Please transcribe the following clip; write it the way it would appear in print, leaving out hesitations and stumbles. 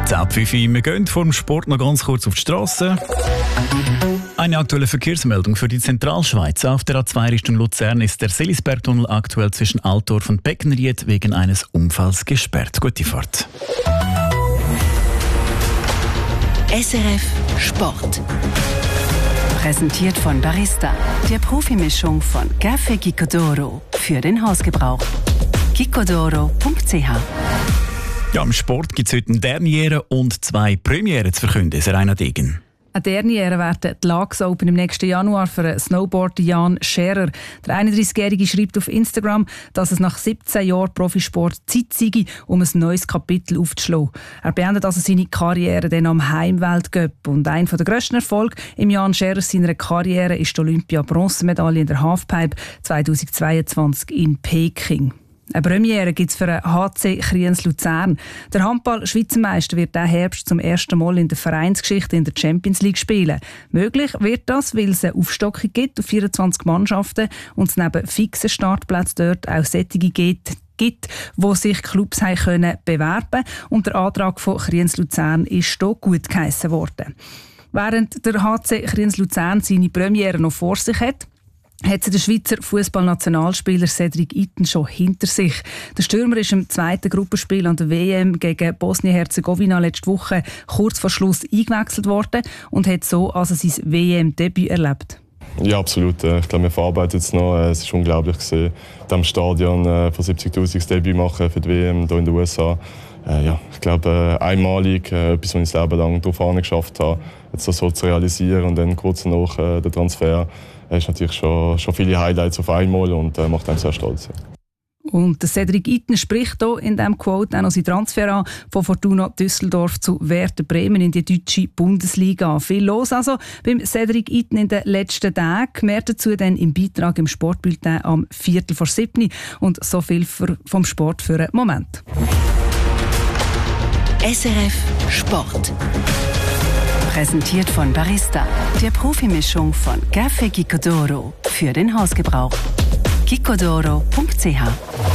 Ab 5 Uhr. Wir gehen vor dem Sport noch ganz kurz auf die Strasse. Eine aktuelle Verkehrsmeldung für die Zentralschweiz. Auf der A2 Richtung Luzern ist der Selisbergtunnel aktuell zwischen Altdorf und Beckenried wegen eines Unfalls gesperrt. Gute Fahrt. SRF Sport. Präsentiert von Barista, der Profimischung von Café Gicodoro für den Hausgebrauch. gicodoro.ch. Ja, im Sport gibt es heute eine Derniere und 2 Premiere zu verkünden. Serena Degen. Eine Derniere werden die Laax Open im nächsten Januar für den Snowboarder Jan Scherer. Der 31-Jährige schreibt auf Instagram, dass es nach 17 Jahren Profisport Zeit sei, um ein neues Kapitel aufzuschlagen. Er beendet also seine Karriere dann am Heimweltcup. Und einer der grössten Erfolge im Jan Scherer seiner Karriere ist die Olympia-Bronzemedaille in der Halfpipe 2022 in Peking. Eine Premiere gibt es für den HC Kriens Luzern. Der Handball-Schweizermeister wird diesen Herbst zum ersten Mal in der Vereinsgeschichte in der Champions League spielen. Möglich wird das, weil es eine Aufstockung gibt auf 24 Mannschaften und es neben fixen Startplätzen dort auch solche gibt, wo sich Clubs können bewerben. Und der Antrag von Kriens Luzern ist hier gut geheissen worden. Während der HC Kriens Luzern seine Premiere noch vor sich hat der Schweizer Fußballnationalspieler Cedric Itten schon hinter sich. Der Stürmer ist im zweiten Gruppenspiel an der WM gegen Bosnien-Herzegowina letzte Woche kurz vor Schluss eingewechselt worden und hat so also sein WM-Debüt erlebt. Ja, absolut. Ich glaube, wir verarbeiten jetzt noch. Es ist unglaublich gesehen, am Stadion von 70'000 das Debüt machen für die WM hier in den USA. Ja, ich glaube, einmalig, etwas, was ich das Leben lang darauf geschafft habe, jetzt das so zu realisieren und dann kurz nach der Transfer ist natürlich schon viele Highlights auf einmal und macht einem sehr stolz. Und der Cedric Itten spricht hier in diesem Quote auch noch seinen Transfer an von Fortuna Düsseldorf zu Werder Bremen in die deutsche Bundesliga. Viel los also beim Cedric Itten in den letzten Tagen. Mehr dazu dann im Beitrag im Sportbulletin am 6:45. Und so viel vom Sport für einen Moment. SRF Sport. Präsentiert von Barista, der Profimischung von Café Gicodoro für den Hausgebrauch. gicodoro.ch